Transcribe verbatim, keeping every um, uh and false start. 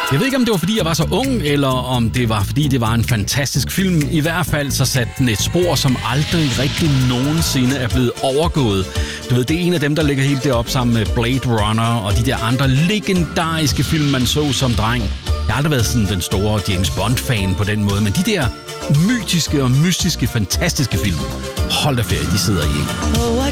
Jeg ved ikke, om det var, fordi jeg var så ung, eller om det var, fordi det var en fantastisk film. I hvert fald så satte den et spor, som aldrig rigtig nogensinde er blevet overgået. Du ved, det er en af dem, der ligger helt deroppe sammen med Blade Runner og de der andre legendariske film, man så som dreng. Jeg har aldrig været sådan den store James Bond-fan på den måde, men de der mytiske og mystiske, fantastiske film, hold da ferie, de sidder i en.